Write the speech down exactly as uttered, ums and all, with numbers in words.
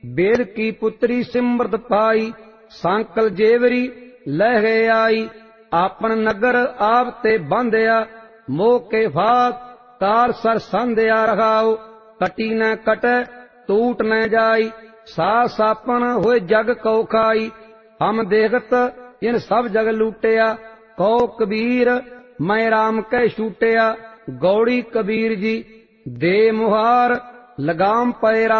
बेद की पुत्री सिमरत पाई, सांकल जेवरी लह गए आई। आपन नगर आप ते बांधिया, मोह के फात कार सर सांधिया रखाओ। कटी न कटे टूट न जाई, सास आपन होए जग कौ खाई। हम देखत इन सब जग लूटिया, कहो कबीर मैं राम कै छूटिया। गौड़ी कबीर जी दे मुहार, लगाम पैरा